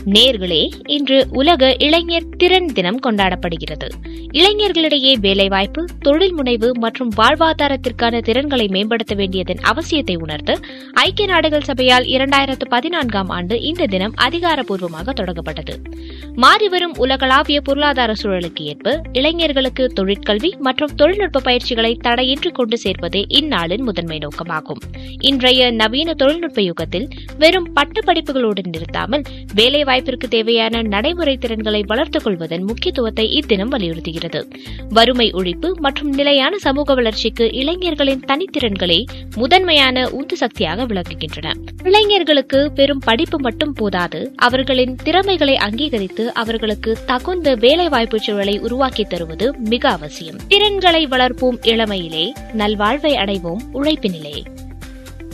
நேயர்களே, இன்று உலக இளைஞர் திறன் தினம் கொண்டாடப்படுகிறது. இளைஞர்களிடையே வேலைவாய்ப்பு, தொழில் முனைவு மற்றும் வாழ்வாதாரத்திற்கான திறன்களை மேம்படுத்த வேண்டியதன் அவசியத்தை உணர்ந்து ஐக்கிய நாடுகள் சபையால் 2014ஆம் ஆண்டு இந்த தினம் அதிகாரப்பூர்வமாக தொடங்கப்பட்டது. மாறிவரும் உலகளாவிய பொருளாதார சூழலுக்கு ஏற்ப இளைஞர்களுக்கு தொழிற்கல்வி மற்றும் தொழில்நுட்ப பயிற்சிகளை தடையின்றி கொண்டு சேர்ப்பதே இந்நாளின் முதன்மை நோக்கமாகும். இன்றைய நவீன தொழில்நுட்ப யுகத்தில் வெறும் பட்டப்படிப்புகளோடு நிறுத்தாமல் வேலைவாய்ப்பிற்கு தேவையான நடைமுறை திறன்களை வளர்த்துக் கொள்வதன் முக்கியத்துவத்தை இத்தினம் வலியுறுத்துகிறது. வறுமை ஒழிப்பு மற்றும் நிலையான சமூக வளர்ச்சிக்கு இளைஞர்களின் தனித்திறன்களே முதன்மையான உந்து சக்தியாக விளங்குகின்றன. இளைஞர்களுக்கு பெரும் படிப்பு மட்டும் போதாது, அவர்களின் திறமைகளை அங்கீகரித்து அவர்களுக்கு தகுந்த வேலைவாய்ப்பு சூழலை உருவாக்கி தருவது மிக அவசியம். திறன்களை வளர்ப்போம் இளமையிலே, நல்வாழ்வை அடைவோம் உழைப்பினிலே.